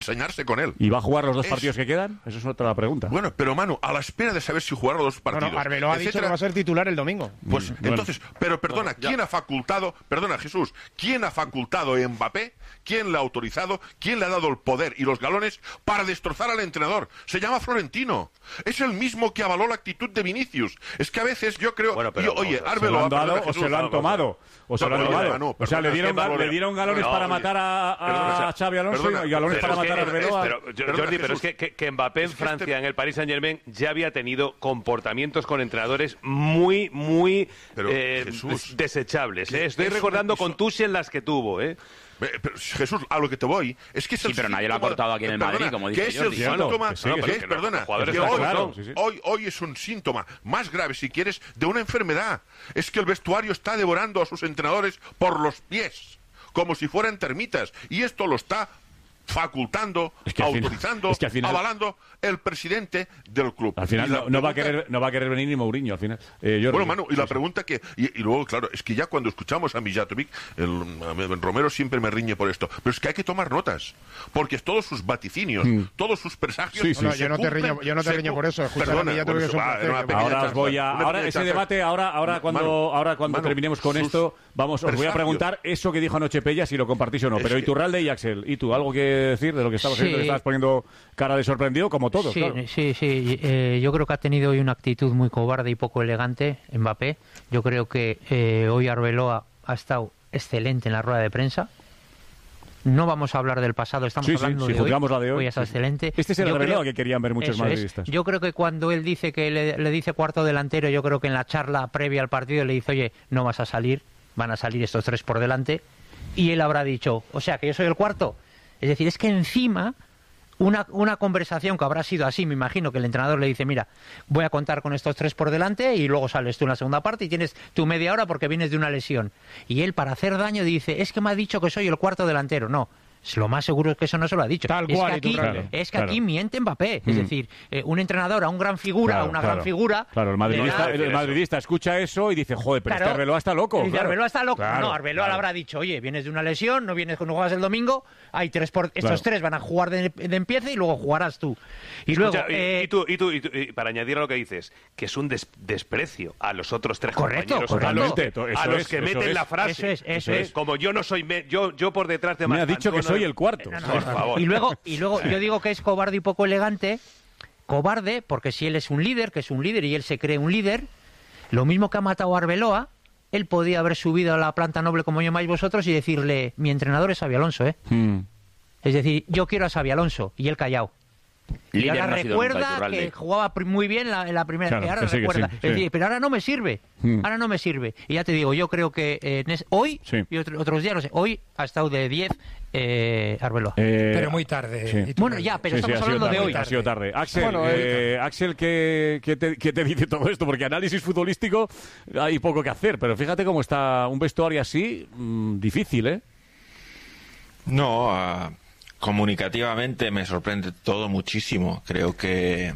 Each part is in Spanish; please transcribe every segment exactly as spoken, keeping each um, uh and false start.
ensañarse con él. ¿Y va a jugar los dos es... partidos que quedan? Esa es otra pregunta. Bueno, pero Manu, a la espera de saber si jugará los dos partidos. Bueno, Arbeloa ha dicho que va a ser titular el domingo. Pues bueno. entonces, pero perdona, Bueno, ¿quién ha facultado, perdona Jesús, quién ha facultado a Mbappé, quién le ha autorizado, quién le ha dado el poder y los galones para destrozar al entrenador? Se llama Florentino. Es el mismo que avaló la actitud de Vinicius. Es que a veces yo creo, Bueno, pero yo, oye, vamos a ver, ¿Se lo Arbeloa, han dado perdona, o Jesús, se lo han no, tomado? ¿O se no, lo han pero, tomado? Manu, O sea, le perdona, dieron, es que gal- valore- le dieron galones No, para oye, matar a, a, perdona, a Xavi Alonso perdona, y galones pero para es que- matar a Arbeloa. Pero, yo- Perdona, Jordi, pero es Jesús. que, que, que Mbappé en Es que Francia, este- en el Paris Saint-Germain, ya había tenido comportamientos con entrenadores muy, muy Pero, eh, Jesús, desechables. ¿eh? Estoy eso- recordando eso- con Tuchel las que tuvo. ¿eh? Eh, pero, Jesús, a lo que te voy es que es Sí, el pero nadie lo ha síntoma- cortado aquí en el perdona, Madrid, como dice que es el Jordi. síntoma, Que sí, que que es, sí. que perdona, los jugadores que están hoy, claros, sí, sí. hoy, hoy es un síntoma más grave, si quieres, de una enfermedad. Es que el vestuario está devorando a sus entrenadores por los pies, como si fueran termitas, y esto lo está facultando, Es que al final- autorizando, es que al final- avalando el presidente del club. Al final Y la no, no va a pregunta- querer, no va a querer venir ni Mourinho al final. Eh, Jordi. Bueno, Manu, y la pregunta que... Y, y luego, claro, es que ya cuando escuchamos a Mijatovic, el, el Romero siempre me riñe por esto, pero es que hay que tomar notas, porque todos sus vaticinios, Mm. todos sus presagios... Sí, sí. No, se yo no te cumplen, riño, yo no te se riño cu- por eso. Escuchar a Perdona, Mijatovic por es eso, un va, placer. una pequeña Ahora os chanza, voy a, una ahora pequeña ese chanza. debate, ahora, ahora cuando, Manu, ahora cuando Manu, terminemos con sus esto, vamos, os voy a presagios. preguntar eso que dijo anoche Pella, si lo compartís o no. Es Pero que- Iturralde y Axel, ¿y tú algo que decir de lo que estabas Sí. viendo? Que estabas poniendo cara de sorprendido, como todos, Sí, claro. sí, sí. Eh, yo creo que ha tenido hoy una actitud muy cobarde y poco elegante Mbappé. Yo creo que eh, hoy Arbeloa ha estado excelente en la rueda de prensa. No vamos a hablar del pasado, estamos Sí, sí, hablando si de juzgamos hoy. la de hoy, ha estado sí, sí. excelente. Este es el Yo Arbeloa creo- que querían ver muchos Eso es. madridistas. Yo creo que cuando él dice que le, le dice cuarto delantero, yo creo que en la charla previa al partido le dice, oye, no vas a salir, van a salir estos tres por delante. Y él habrá dicho, o sea, que yo soy el cuarto. Es decir, es que encima... Una, una conversación que habrá sido así, me imagino que el entrenador le dice, mira, voy a contar con estos tres por delante y luego sales tú en la segunda parte y tienes tu media hora porque vienes de una lesión. Y él, para hacer daño, dice, es que me ha dicho que soy el cuarto delantero. No, lo más seguro es que eso no se lo ha dicho. Tal es cual, que aquí, Iturralde. es que Claro. aquí miente Mbappé. Es Mm. decir, eh, un entrenador a un gran figura, Claro, a una claro. gran figura... Claro, el madridista, le da- el, el madridista escucha eso y dice, joder, pero Claro. este Arbeloa está loco. Y dice, claro. Arbeloa está loco. Claro, no, Arbeloa claro. le habrá dicho, oye, vienes de una lesión, no vienes cuando juegas el domingo, hay tres por, estos Claro. tres van a jugar de, de empiece y luego jugarás tú. Y luego, Escucha, y- eh, y, tú, y, tú, y tú- y para añadir a lo que dices, que es un des- desprecio a los otros tres Correcto, compañeros, a los que, correcto. a Eso los es, que eso meten es. la frase. Eso es, eso ¿eh? es. Como yo no soy, me- yo, yo por detrás de Me ha Marc dicho que Antonio- soy el cuarto. No, no, Por no. favor. Y luego, y luego yo digo que es cobarde y poco elegante. Cobarde, porque si él es un líder, que es un líder y él se cree un líder, lo mismo que ha matado a Arbeloa, él podía haber subido a la planta noble como llamáis vosotros y decirle, mi entrenador es Xabi Alonso, ¿eh? Mm. Es decir, yo quiero a Xabi Alonso, y él callado. Y Líder ahora no ha sido nunca recuerda Iturralde. que jugaba pr- muy bien la- en la primera, Claro, que ahora que sí, que recuerda. sí, Es sí. decir, pero ahora no me sirve, Mm. ahora no me sirve. Y ya te digo, yo creo que eh, en es- hoy Sí. y otro- otros días, no sé, hoy ha estado de diez eh, Arbeloa. Eh, Pero muy tarde. sí. Iturralde. Bueno, ya, pero Sí, sí, estamos ha sido hablando de tarde, hoy. Ha sido tarde. Axel, Bueno, eh, Axel ¿qué, qué te, qué te dice todo esto? Porque análisis futbolístico hay poco que hacer, pero fíjate cómo está un vestuario así, mm, difícil, ¿eh? No, ah, comunicativamente me sorprende todo muchísimo. Creo que,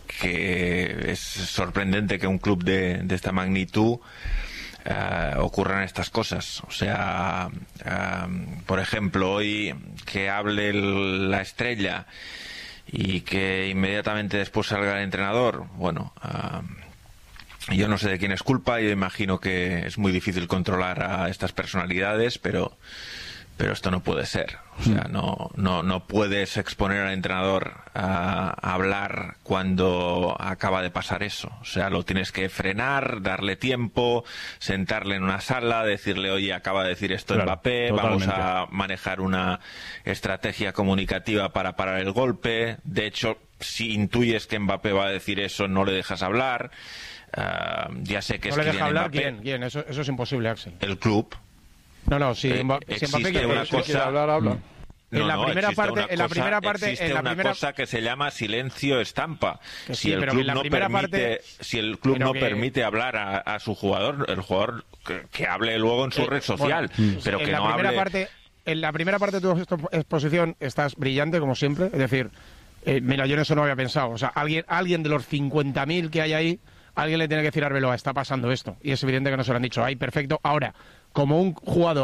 que es sorprendente que un club de, de esta magnitud ah, ocurran estas cosas. O sea, ah, por ejemplo, hoy que hable el- la estrella y que inmediatamente después salga el entrenador, bueno... ah, yo no sé de quién es culpa, yo imagino que es muy difícil controlar a estas personalidades, pero pero esto no puede ser. O sea, no no no puedes exponer al entrenador a, a hablar cuando acaba de pasar eso. O sea, lo tienes que frenar, darle tiempo, sentarle en una sala, decirle, oye, acaba de decir esto Claro, Mbappé, totalmente. vamos a manejar una estrategia comunicativa para parar el golpe. De hecho, si intuyes que Mbappé va a decir eso, no le dejas hablar. Ah, ya sé que ¿No es le deja Kylian hablar? Mbappé, ¿Quién? ¿Quién? Eso, eso es imposible, Axel. el club. No, no, si, Eh, Mba- si existe Mbappé quiere, una si quiere cosa- hablar, habla. No, En la no, primera existe parte- una en la cosa- primera parte- existe en la una primera- cosa que se llama silencio estampa. Que Si sí, el pero club en la no primera permite, parte- si el club pero no que- permite hablar a, a su jugador, el jugador que, que hable luego en su Eh, red social, bueno, pero en que la no primera hable. parte, en la primera parte de tu expo- exposición estás brillante, como siempre. Es decir, eh, mira, yo en eso no había pensado. O sea, alguien, alguien de los cincuenta mil que hay ahí, alguien le tiene que decir a Arbeloa, está pasando esto. Y es evidente que no se lo han dicho. Ahí, perfecto. Ahora, como un jugador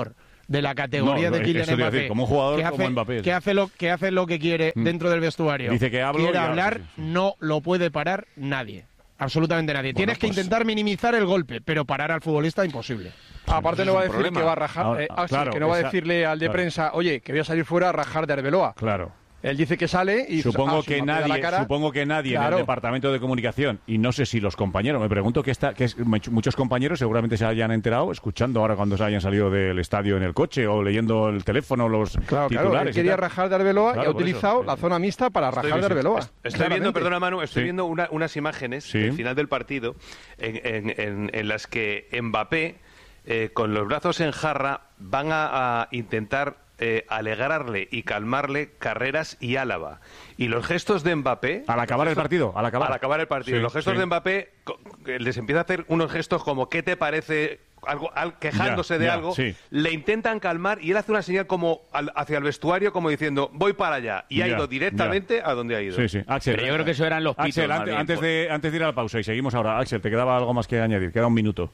de la categoría No, de Kylian eso te iba a Mbappé, decir, como jugador, que como hace, Mbappé. que hace lo que hace lo que quiere Mm. dentro del vestuario, Dice que hablo quiere y hablo, hablar, sí, sí. no lo puede parar nadie. Absolutamente nadie. Bueno, Tienes que pues- intentar minimizar el golpe, pero parar al futbolista imposible. Aparte Eso no es va a un decir problema. que va a rajar, Ahora, eh, Axel, claro, que no va a esa- decirle al de claro. prensa, oye, que voy a salir fuera a rajar de Arbeloa. Claro. Él dice que sale y Supongo ah, que su Mbappé da nadie, la cara. supongo que nadie en Claro. el departamento de comunicación, y no sé si los compañeros, me pregunto que está, que es- muchos compañeros seguramente se hayan enterado escuchando ahora cuando se hayan salido del estadio en el coche o leyendo el teléfono los Claro, claro, titulares. él y quería tal. rajar de Arbeloa Claro, y ha por eso. utilizado la zona mixta para rajar de viendo- Arbeloa. Estoy Claramente. viendo, perdona Manu, estoy Sí. viendo una- unas imágenes Sí. del final del partido en, en- en- en las que Mbappé, eh, con los brazos en jarra, van a, a intentar eh, alegrarle y calmarle Carreras y Álava. Y los gestos de Mbappé... Al acabar el gestos- partido, al acabar. Al acabar el partido. Sí, los gestos sí. de Mbappé co- que les empieza a hacer unos gestos como ¿qué te parece? Algo, al- quejándose Ya, de ya, algo, sí. le intentan calmar y él hace una señal como al- hacia el vestuario como diciendo voy para allá y ha Ya, ido directamente a donde ha ido. Sí, sí. Axel. Pero yo creo que eso eran los pitos, Axel, más ante- bien, antes, por- de, antes de ir a la pausa, y seguimos ahora. Axel, te quedaba algo más que añadir, queda un minuto.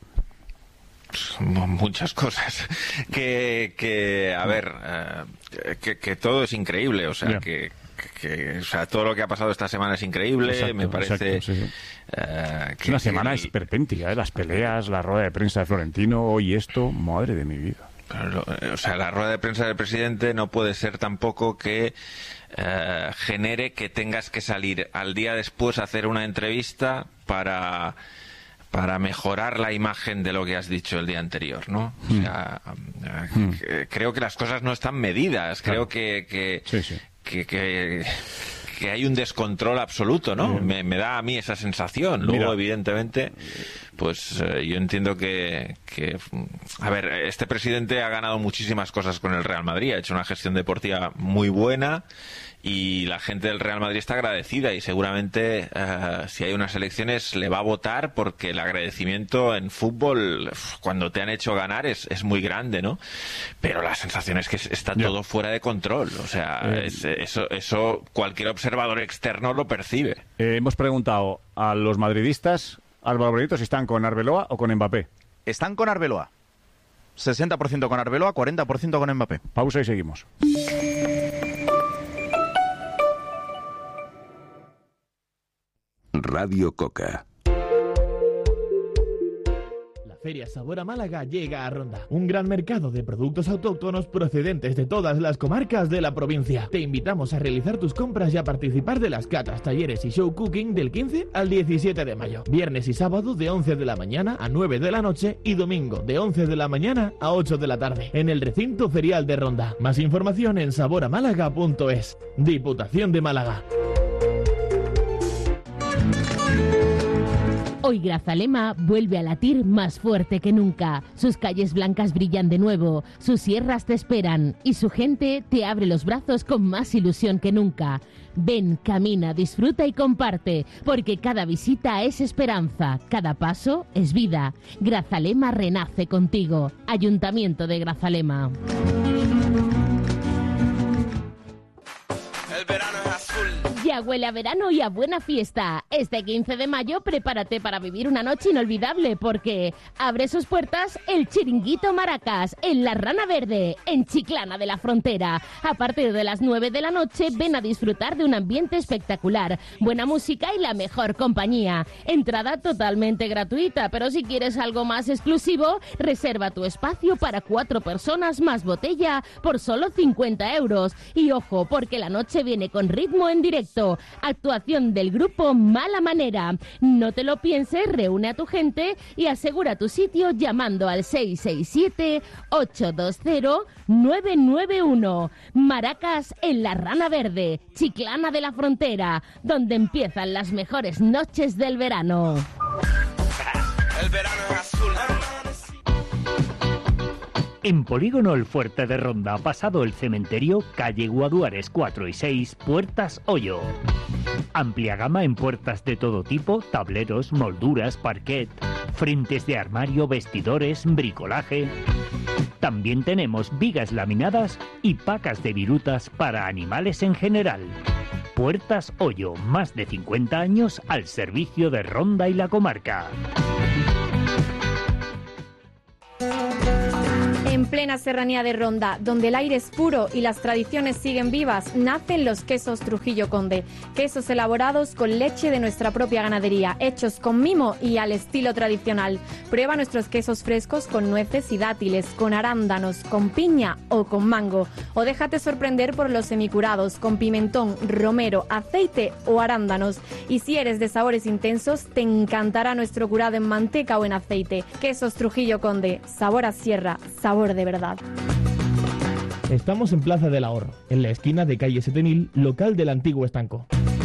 Muchas cosas. Que, que a ver, eh, que, que todo es increíble. O sea, Ya. que, que- o sea, todo lo que ha pasado esta semana es increíble. Exacto, me parece. exacto, sí, sí. eh, Es que- una que semana el- esperpéntica, ¿eh? Las peleas, la rueda de prensa de Florentino, hoy esto, madre de mi vida. Pero lo- o sea, la rueda de prensa del presidente no puede ser tampoco que eh, genere que tengas que salir al día después a hacer una entrevista para para mejorar la imagen de lo que has dicho el día anterior, ¿no? O sea, eh, que- creo que las cosas no están medidas, creo que que, Sí, sí. que, que- que hay un descontrol absoluto, ¿no? Bien. Me, me da a mí esa sensación. Luego, Mira. evidentemente, pues eh, yo entiendo que, que, a ver, este presidente ha ganado muchísimas cosas con el Real Madrid, ha hecho una gestión deportiva muy buena y la gente del Real Madrid está agradecida y seguramente eh, si hay unas elecciones le va a votar porque el agradecimiento en fútbol uf, cuando te han hecho ganar es, es muy grande, ¿no? Pero la sensación es que está Ya. todo fuera de control, o sea, Eh, es- eso, eso cualquier observador externo lo percibe. Eh, hemos preguntado a los madridistas, Álvaro Benito, si están con Arbeloa o con Mbappé. Están con Arbeloa. sesenta por ciento con Arbeloa, cuarenta por ciento con Mbappé. Pausa y seguimos. Radio Coca. La Feria Sabor a Málaga llega a Ronda, un gran mercado de productos autóctonos procedentes de todas las comarcas de la provincia. Te invitamos a realizar tus compras y a participar de las catas, talleres y show cooking del quince al diecisiete de mayo. Viernes y sábado de once de la mañana a nueve de la noche y domingo de once de la mañana a ocho de la tarde en el recinto ferial de Ronda. Más información en saboramálaga punto es. Diputación de Málaga. Hoy Grazalema vuelve a latir más fuerte que nunca. Sus calles blancas brillan de nuevo, sus sierras te esperan y su gente te abre los brazos con más ilusión que nunca. Ven, camina, disfruta y comparte, porque cada visita es esperanza, cada paso es vida. Grazalema renace contigo. Ayuntamiento de Grazalema. El verano es azul. Ya huele a verano y a buena fiesta. Este quince de mayo prepárate para vivir una noche inolvidable porque abre sus puertas el Chiringuito Maracas en La Rana Verde, en Chiclana de la Frontera. A partir de las nueve de la noche ven a disfrutar de un ambiente espectacular, buena música y la mejor compañía. Entrada totalmente gratuita, pero si quieres algo más exclusivo, reserva tu espacio para cuatro personas más botella por solo cincuenta euros. Y ojo, porque la noche viene con ritmo en directo. Actuación del grupo Mala Manera. No te lo pienses, reúne a tu gente y asegura tu sitio llamando al seis seis siete, ocho dos cero, nueve nueve uno. Maracas en La Rana Verde, Chiclana de la Frontera, donde empiezan las mejores noches del verano. El verano es azul. En Polígono El Fuerte de Ronda, pasado el cementerio, calle Guaduares cuatro y seis, Puertas Hoyo. Amplia gama en puertas de todo tipo, tableros, molduras, parquet, frentes de armario, vestidores, bricolaje. También tenemos vigas laminadas y pacas de virutas para animales en general. Puertas Hoyo, más de cincuenta años al servicio de Ronda y la comarca. En plena serranía de Ronda, donde el aire es puro y las tradiciones siguen vivas, nacen los quesos Trujillo Conde. Quesos elaborados con leche de nuestra propia ganadería, hechos con mimo y al estilo tradicional. Prueba nuestros quesos frescos con nueces y dátiles, con arándanos, con piña o con mango. O déjate sorprender por los semicurados, con pimentón, romero, aceite o arándanos. Y si eres de sabores intensos, te encantará nuestro curado en manteca o en aceite. Quesos Trujillo Conde, sabor a sierra, sabor de verdad. Estamos en Plaza del Ahorro, en la esquina de calle Setenil, local del antiguo estanco.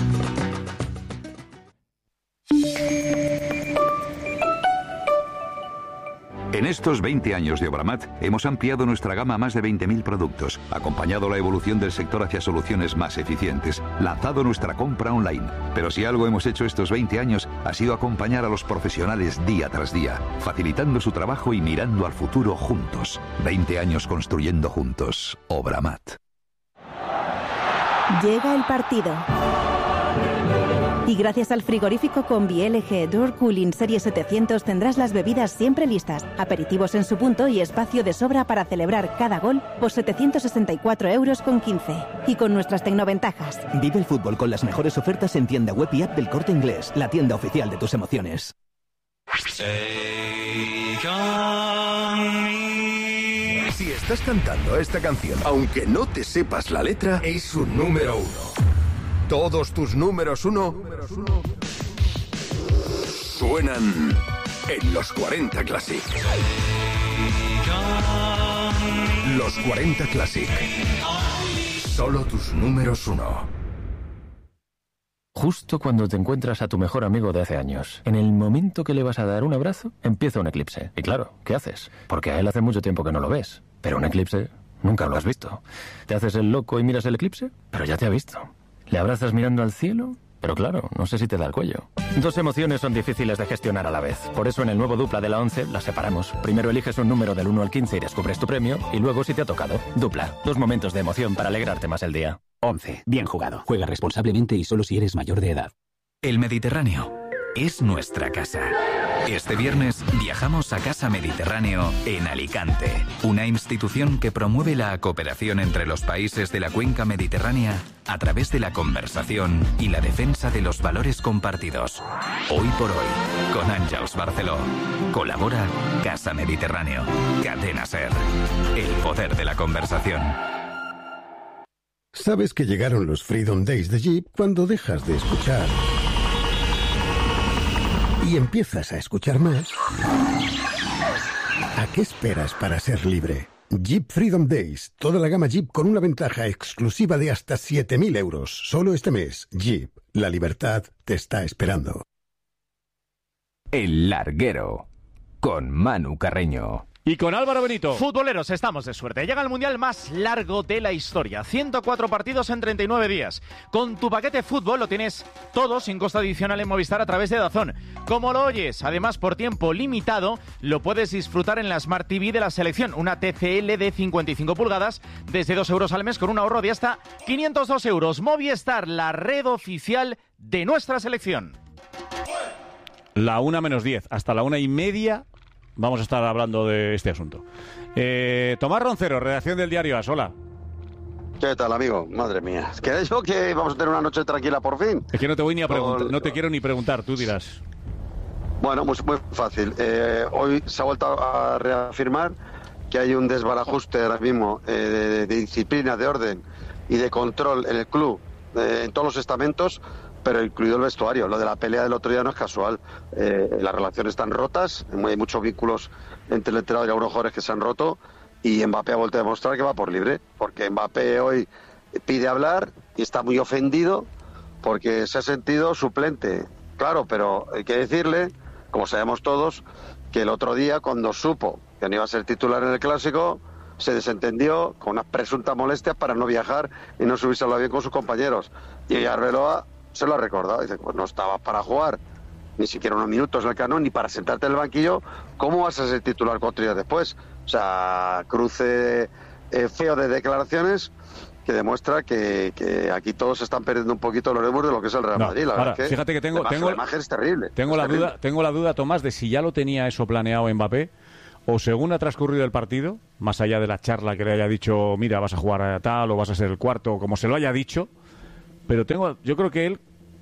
En estos veinte años de Obramat hemos ampliado nuestra gama a más de veinte mil productos, acompañado la evolución del sector hacia soluciones más eficientes, lanzado nuestra compra online. Pero si algo hemos hecho estos veinte años ha sido acompañar a los profesionales día tras día, facilitando su trabajo y mirando al futuro juntos. veinte años construyendo juntos. Obramat. Llega el partido. Y gracias al frigorífico Combi L G Door Cooling Serie setecientos tendrás las bebidas siempre listas, aperitivos en su punto y espacio de sobra para celebrar cada gol por setecientos sesenta y cuatro euros con quince. Y con nuestras tecnoventajas. Vive el fútbol con las mejores ofertas en tienda web y app del Corte Inglés, la tienda oficial de tus emociones. Si estás cantando esta canción, aunque no te sepas la letra, es un número uno. Todos tus números uno suenan en los cuarenta Classic. Los cuarenta Classic. Solo tus números uno. Justo cuando te encuentras a tu mejor amigo de hace años, en el momento que le vas a dar un abrazo, empieza un eclipse. Y claro, ¿qué haces? Porque a él hace mucho tiempo que no lo ves. Pero un eclipse nunca lo has visto. ¿Te haces el loco y miras el eclipse? Pero ya te ha visto. ¿Le abrazas mirando al cielo? Pero claro, no sé si te da el cuello. Dos emociones son difíciles de gestionar a la vez. Por eso en el nuevo Dupla de la once las separamos. Primero eliges un número del uno al quince y descubres tu premio. Y luego si te ha tocado. Dupla. Dos momentos de emoción para alegrarte más el día. once. Bien jugado. Juega responsablemente y solo si eres mayor de edad. El Mediterráneo es nuestra casa. Este viernes viajamos a Casa Mediterráneo en Alicante, una institución que promueve la cooperación entre los países de la cuenca mediterránea a través de la conversación y la defensa de los valores compartidos. Hoy por hoy, con Àngels Barceló. Colabora Casa Mediterráneo. Cadena SER. El poder de la conversación. Sabes que llegaron los Freedom Days de Jeep cuando dejas de escuchar y empiezas a escuchar más. ¿A qué esperas para ser libre? Jeep Freedom Days. Toda la gama Jeep con una ventaja exclusiva de hasta siete mil euros. Solo este mes. Jeep. La libertad te está esperando. El Larguero. Con Manu Carreño. Y con Álvaro Benito. Futboleros, estamos de suerte. Llega el mundial más largo de la historia. ciento cuatro partidos en treinta y nueve días. Con tu paquete fútbol lo tienes todo sin costo adicional en Movistar a través de DAZN. Como lo oyes, además por tiempo limitado, lo puedes disfrutar en la Smart T V de la selección. Una T C L de cincuenta y cinco pulgadas desde dos euros al mes con un ahorro de hasta quinientos dos euros. Movistar, la red oficial de nuestra selección. La una menos diez. Hasta la una y media vamos a estar hablando de este asunto. Eh, Tomás Roncero, redacción del diario AS. Hola. ¿Qué tal, amigo? Madre mía. ¿Es que yo que vamos a tener una noche tranquila por fin? Es que no te voy ni a preguntar, Con... no te quiero ni preguntar, tú dirás. Bueno, muy, muy fácil. Eh, hoy se ha vuelto a reafirmar que hay un desbarajuste ahora mismo eh, de, de disciplina, de orden y de control en el club, eh, en todos los estamentos, pero incluido el vestuario. Lo de la pelea del otro día no es casual. Eh, las relaciones están rotas, hay muchos vínculos entre el entrenador y algunos jugadores que se han roto, y Mbappé ha vuelto a demostrar que va por libre, porque Mbappé hoy pide hablar y está muy ofendido porque se ha sentido suplente. Claro, pero hay que decirle, como sabemos todos, que el otro día, cuando supo que no iba a ser titular en el Clásico, se desentendió con unas presuntas molestias para no viajar y no subirse al avión con sus compañeros. Y Arbeloa se lo ha recordado, dice, pues no estabas para jugar ni siquiera unos minutos en el Camp Nou, ni para sentarte en el banquillo, ¿cómo vas a ser titular cuatro días después? O sea, cruce eh, feo de declaraciones que demuestra que, que aquí todos están perdiendo un poquito los nervios de lo que es el Real No, Madrid. La ahora, verdad que fíjate que tengo, la, tengo, la imagen es terrible. Tengo es la terrible. duda, tengo la duda, Tomás, de si ya lo tenía eso planeado Mbappé o según ha transcurrido el partido, más allá de la charla que le haya dicho, mira, vas a jugar a tal o vas a ser el cuarto, como se lo haya dicho, pero tengo, yo creo que él,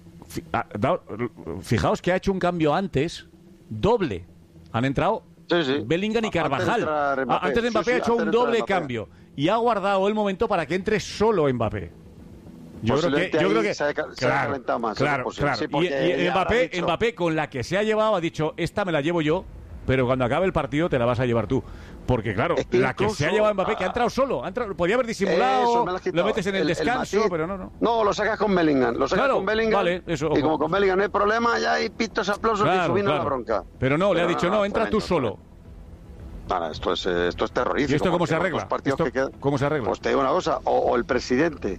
fijaos que ha hecho un cambio antes, doble. Han entrado sí, sí. Bellingham y Carvajal. Antes de, Mbappé, antes de Mbappé sí, sí, ha hecho un doble cambio y ha guardado el momento para que entre solo Mbappé. Yo creo que, yo creo que se ha, claro, se ha calentado más. Claro, claro. Sí, y, y Mbappé, dicho... Mbappé, con la que se ha llevado, ha dicho, esta me la llevo yo, pero cuando acabe el partido te la vas a llevar tú. Porque, claro, es que la incluso, que se ha llevado Mbappé, que ha entrado solo, ha entrado, podía haber disimulado, me lo metes en el, el descanso, el pero no, no. No, lo sacas con Bellingham, lo sacas claro, con Bellingham, vale, eso, y como con Bellingham no hay problema, ya hay pitos, aplausos claro, y subiendo claro. la bronca. Pero no, pero le ha dicho, no, no entra tú solo. Nada, esto es, esto es terrorífico. ¿Y esto cómo se arregla? ¿Esto, que quedan, ¿Cómo se arregla? Pues te digo una cosa, o, o el presidente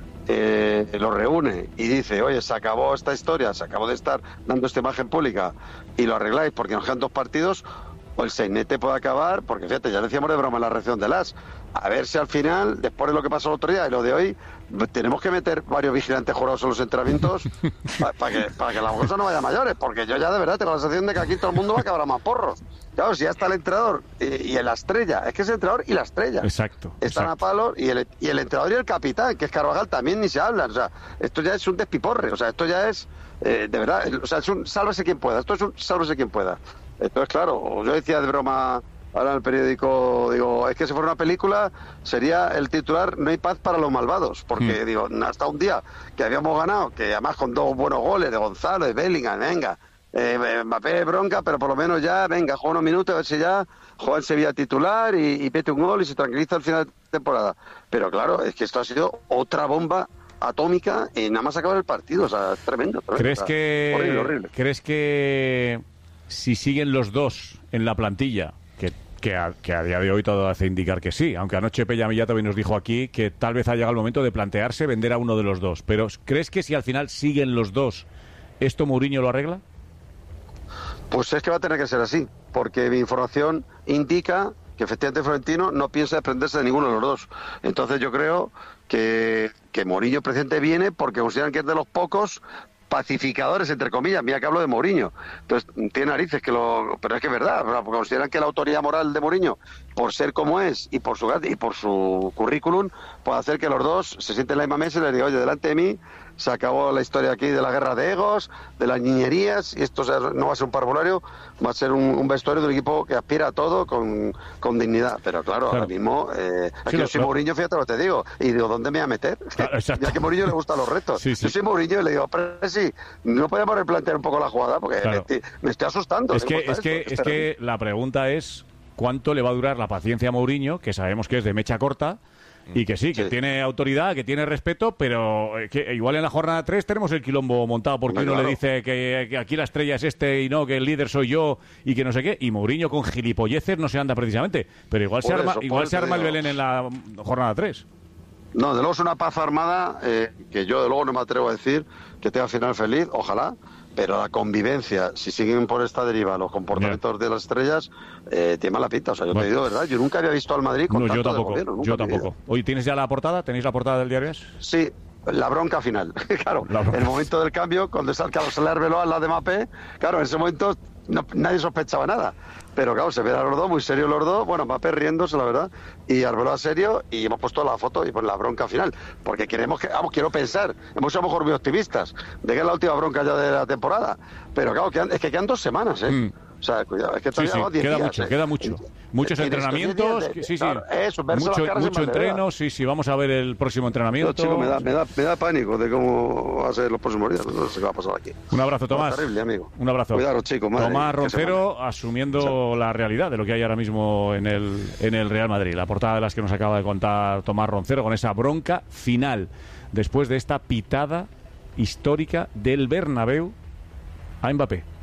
eh, lo reúne y dice, oye, se acabó esta historia, se acabó de estar dando esta imagen pública y lo arregláis porque nos quedan dos partidos, o el sainete puede acabar, porque fíjate, ya decíamos de broma la reacción de Las, a ver si al final, después de lo que pasó el otro día y lo de hoy, tenemos que meter varios vigilantes jurados en los entrenamientos para pa que, pa que la cosa no vaya a mayores, porque yo ya de verdad tengo la sensación de que aquí todo el mundo va a acabar a más porros. Claro, si ya está el entrenador y, y la estrella, es que es el entrenador y la estrella. Exacto. Están exacto. a palos y el, y el entrenador y el capitán, que es Carvajal, también ni se hablan. O sea, esto ya es un despiporre, o sea, esto ya es, eh, de verdad, o sea, es un sálvese quien pueda, esto es un sálvese quien pueda. Entonces, claro, yo decía de broma ahora en el periódico, digo, es que si fuera una película sería el titular "No hay paz para los malvados", porque mm. digo, hasta un día que habíamos ganado, que además con dos buenos goles de Gonzalo, de Bellingham, venga, eh, Mbappé bronca, pero por lo menos ya, venga, juega unos minutos, a ver si ya juega en Sevilla titular y, y mete un gol y se tranquiliza al final de temporada. Pero claro, es que esto ha sido otra bomba atómica y nada más acabar el partido, o sea, es tremendo, tremendo. ¿Crees o sea, que horrible, horrible. ¿Crees que si siguen los dos en la plantilla, que, que, a, que a día de hoy todo hace indicar que sí, aunque anoche Pella Millá también nos dijo aquí que tal vez ha llegado el momento de plantearse vender a uno de los dos, pero ¿crees que si al final siguen los dos, esto Mourinho lo arregla? Pues es que va a tener que ser así, porque mi información indica que efectivamente Florentino no piensa desprenderse de ninguno de los dos. Entonces yo creo que, que Mourinho presidente viene porque consideran que es de los pocos pacificadores, entre comillas, mira que hablo de Mourinho, entonces tiene narices que lo, pero es que es verdad, porque consideran que la autoridad moral de Mourinho, por ser como es y por su y por su currículum, puede hacer que los dos se sienten en la misma mesa y les digan, oye, delante de mí se acabó la historia aquí de la guerra de egos, de las niñerías, y esto no va a ser un parvulario, va a ser un, un vestuario de un equipo que aspira a todo con, con dignidad. Pero claro, claro. ahora mismo, eh, aquí sí, yo soy Mourinho, fíjate lo que te digo, y digo, ¿dónde me voy a meter? Claro, ya que a Mourinho le gustan los retos. Sí, sí. Yo soy Mourinho y le digo, pero sí, no podemos replantear un poco la jugada, porque claro. me, me estoy asustando. Es que, es que, es que la pregunta es, ¿cuánto le va a durar la paciencia a Mourinho, que sabemos que es de mecha corta, y que sí, que sí. tiene autoridad, que tiene respeto, pero que igual en la jornada tres tenemos el quilombo montado porque uno claro. le dice que, que aquí la estrella es este y no, que el líder soy yo y que no sé qué, y Mourinho con gilipolleces no se anda precisamente, pero igual por se arma, eso, igual se arma el Belén en la jornada tres. No, de luego es una paz armada eh, que yo de luego no me atrevo a decir que tenga final feliz, ojalá, pero la convivencia, si siguen por esta deriva los comportamientos yeah. de las estrellas, eh, tiene mala pinta. O sea, yo bueno. te digo, ¿verdad? Yo nunca había visto al Madrid con no, tanto yo tampoco, de gobierno. Yo tampoco. Hoy ¿tienes ya la portada? ¿Tenéis la portada del diario? Sí, la bronca final. claro, bronca. El momento del cambio, cuando sale Arbeloa al lado de Mbappé, claro, en ese momento no, nadie sospechaba nada. Pero claro, se ven a los dos, muy serios los dos, bueno, Mbappé riéndose, la verdad, y Arbeloa serio, y hemos puesto la foto y pues la bronca final, porque queremos que, vamos, quiero pensar, hemos sido a lo mejor muy optimistas, de que es la última bronca ya de la temporada, pero claro, quedan, es que quedan dos semanas, ¿eh? Mm. O sea, cuidado, es que todavía sí, sí, diez queda días, mucho, ¿eh? queda mucho. Muchos entrenamientos, de, de, sí, sí. Claro, eso, mucho, mucho entreno, sí, sí, vamos a ver el próximo entrenamiento. No, chico, me, da, me, da, me da pánico de cómo va a ser los próximos días, no sé qué va a pasar aquí. Un abrazo, Tomás. No, terrible, amigo. Un abrazo. Cuidado, chicos. Tomás Roncero asumiendo Chao. la realidad de lo que hay ahora mismo en el, en el Real Madrid. La portada de las que nos acaba de contar Tomás Roncero con esa bronca final después de esta pitada histórica del Bernabéu a Mbappé.